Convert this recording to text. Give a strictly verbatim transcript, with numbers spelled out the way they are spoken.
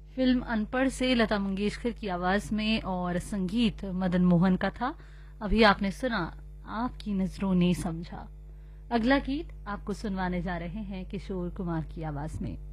Film अनपढ़ से लता मंगेशकर की आवाज में और संगीत मदन मोहन का था। अभी आपने सुना आपकी नजरों ने समझा। अगला गीत आपको सुनवाने जा रहे हैं किशोर कुमार की आवाज में।